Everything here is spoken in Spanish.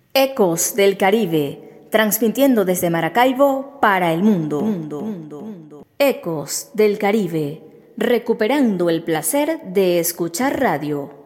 Ecos del Caribe, transmitiendo desde Maracaibo para el mundo. Ecos del Caribe, recuperando el placer de escuchar radio.